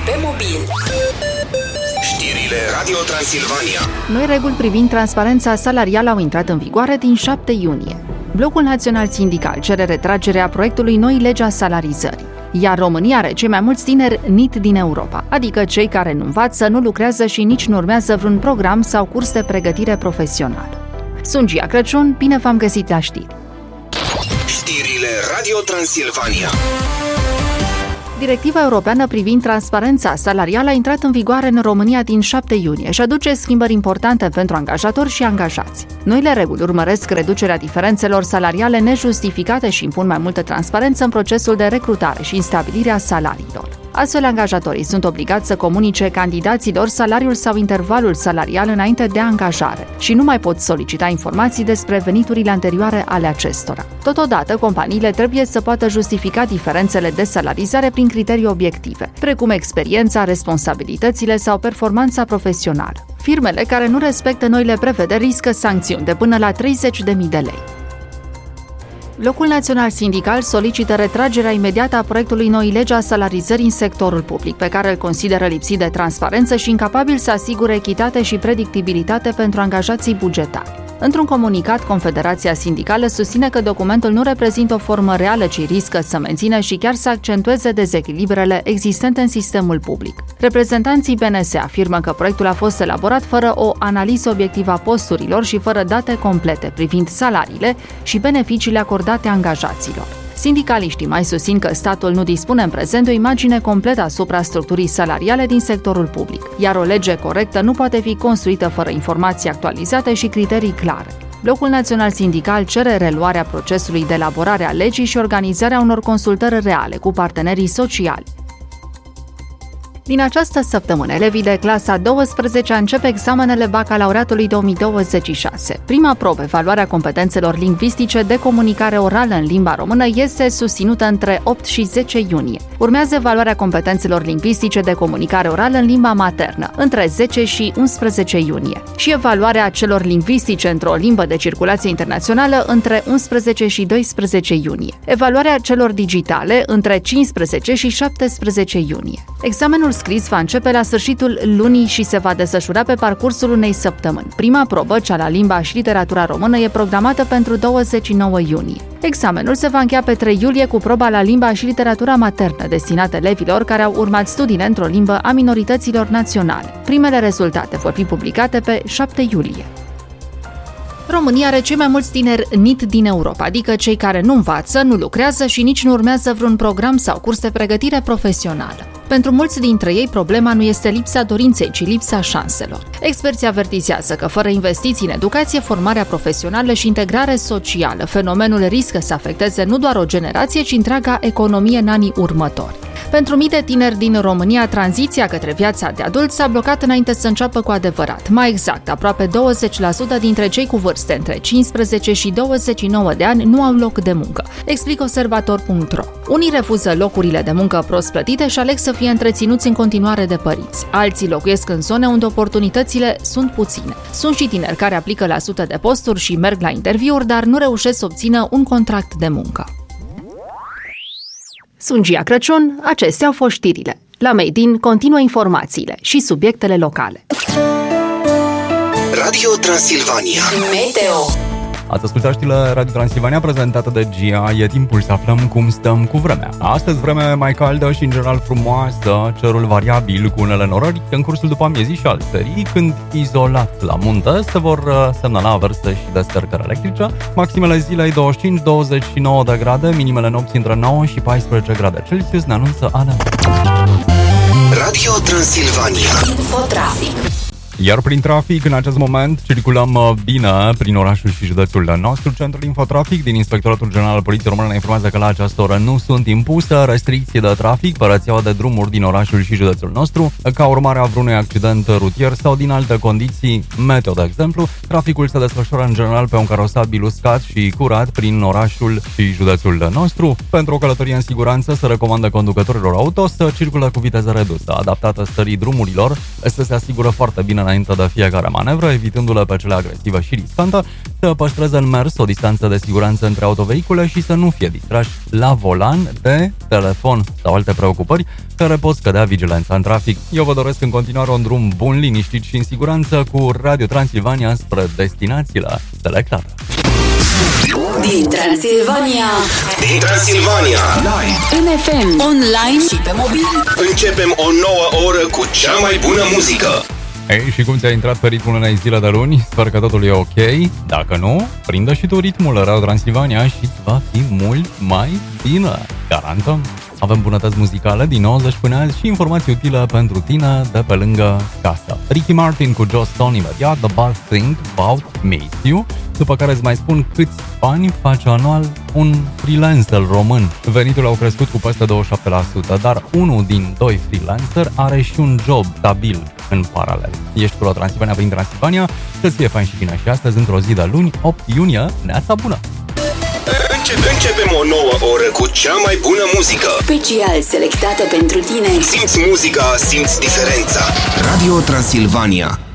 pe mobil. Știrile Radio Transilvania. Noi reguli privind transparența salarială au intrat în vigoare din 7 iunie. Blocul Național Sindical cere retragerea proiectului noi legea salarizării. Iar România are cei mai mulți tineri NEET din Europa, adică cei care nu învață, nu lucrează și nici nu urmează vreun program sau curs de pregătire profesională. Sunt Gia Crăciun, bine v-am găsit la știri. Știrile Radio Transilvania. Directiva europeană privind transparența salarială a intrat în vigoare în România din 7 iunie și aduce schimbări importante pentru angajatori și angajați. Noile reguli urmăresc reducerea diferențelor salariale nejustificate și impun mai multă transparență în procesul de recrutare și în stabilirea salariilor. Astfel, angajatorii sunt obligați să comunice candidaților salariul sau intervalul salarial înainte de angajare și nu mai pot solicita informații despre veniturile anterioare ale acestora. Totodată, companiile trebuie să poată justifica diferențele de salarizare prin criterii obiective, precum experiența, responsabilitățile sau performanța profesională. Firmele care nu respectă noile prevederi riscă sancțiuni de până la 30.000 de lei. Blocul Național Sindical solicită retragerea imediată a proiectului noi legea salarizării în sectorul public, pe care îl consideră lipsit de transparență și incapabil să asigure echitate și predictibilitate pentru angajații bugetari. Într-un comunicat, Confederația Sindicală susține că documentul nu reprezintă o formă reală, ci riscă să mențină și chiar să accentueze dezechilibrele existente în sistemul public. Reprezentanții BNS afirmă că proiectul a fost elaborat fără o analiză obiectivă a posturilor și fără date complete privind salariile și beneficiile acordate angajaților. Sindicaliștii mai susțin că statul nu dispune în prezent de o imagine completă asupra structurii salariale din sectorul public, iar o lege corectă nu poate fi construită fără informații actualizate și criterii clare. Blocul Național Sindical cere reluarea procesului de elaborare a legii și organizarea unor consultări reale cu partenerii sociali. Din această săptămână, elevii de clasa 12 încep examenele bacalaureatului 2026. Prima probă, evaluarea competențelor lingvistice de comunicare orală în limba română, este susținută între 8 și 10 iunie. Urmează evaluarea competențelor lingvistice de comunicare orală în limba maternă, între 10 și 11 iunie. Și evaluarea celor lingvistice într-o limbă de circulație internațională între 11 și 12 iunie. Evaluarea celor digitale între 15 și 17 iunie. Examenul scris va începe la sfârșitul lunii și se va desfășura pe parcursul unei săptămâni. Prima probă, cea la limba și literatura română, e programată pentru 29 iunie. Examenul se va încheia pe 3 iulie cu proba la limba și literatura maternă, destinată elevilor care au urmat studiile într-o limbă a minorităților naționale. Primele rezultate vor fi publicate pe 7 iulie. România are cei mai mulți tineri NEET din Europa, adică cei care nu învață, nu lucrează și nici nu urmează vreun program sau curs de pregătire profesională. Pentru mulți dintre ei, problema nu este lipsa dorinței, ci lipsa șanselor. Experții avertizează că fără investiții în educație, formarea profesională și integrare socială, fenomenul riscă să afecteze nu doar o generație, ci întreaga economie în anii următori. Pentru mii de tineri din România, tranziția către viața de adult s-a blocat înainte să înceapă cu adevărat. Mai exact, aproape 20% dintre cei cu vârste între 15 și 29 de ani nu au loc de muncă, explică observator.ro. Unii refuză locurile de muncă prost plătite și aleg să fie întreținuți în continuare de părinți. Alții locuiesc în zone unde oportunitățile sunt puține. Sunt și tineri care aplică la sute de posturi și merg la interviuri, dar nu reușesc să obțină un contract de muncă. Sunt Gia Crăciun, acestea au fost știrile. La Made In continuă informațiile și subiectele locale. Radio Transilvania. Meteo. Ați ascultat știrile Radio Transilvania prezentată de Gia. E timpul să aflăm cum stăm cu vremea. Astăzi vreme mai caldă și în general frumoasă, cerul variabil cu unele norări în cursul după amiezii și al serii, când izolat la munte se vor semnala averse și descărcări electrice. Maximele zilei 25-29 de grade, minimele nopții între 9 și 14 grade Celsius, ne anunță Ana. Radio Transilvania. Infotrafic. Iar prin trafic, în acest moment, circulăm bine prin orașul și județul nostru. Centrul Infotrafic din Inspectoratul General al Poliției Române ne informează că la această oră nu sunt impuse restricții de trafic pe rețeaua de drumuri din orașul și județul nostru, ca urmare a vreunui accident rutier sau din alte condiții meteo, de exemplu. Traficul se desfășoară în general pe un carosabil uscat și curat prin orașul și județul nostru. Pentru o călătorie în siguranță se recomandă conducătorilor auto să circulă cu viteză redusă, adaptată stării drumurilor, să se asigură foarte bine înainte de fiecare manevră, evitându-le pe cele agresivă și riscantă, să păstreze în mers o distanță de siguranță între autovehicule și să nu fie distrași la volan de telefon sau alte preocupări care pot scădea vigilența în trafic. Eu vă doresc în continuare un drum bun, liniștit și în siguranță cu Radio Transilvania spre destinațiile selectate. Din Transilvania, Live, în FM, online și pe mobil. începem o nouă oră cu cea mai bună muzică. Ei, și cum ți-a intrat pe ritmul unei zile de luni? Sper că totul e ok. Dacă nu, prindă și tu ritmul Radio Transilvania și îți va fi mult mai bine. Garantăm. Avem bunătăți muzicale din 90 până azi și informații utile pentru tine de pe lângă casă. Ricky Martin cu Joe Stone imediat, The Bad Thing About You, după care îți mai spun câți bani face anual un freelancer român. Veniturile au crescut cu peste 27%, dar unul din doi freelancer are și un job stabil în paralel. Ești cu Transilvania prin Transilvania, să-ți fie fain și bine și astăzi, într-o zi de luni, 8 iunie, neața bună! Începem o nouă oră cu cea mai bună muzică. Special selectată pentru tine. Simți muzica, simți diferența. Radio Transilvania.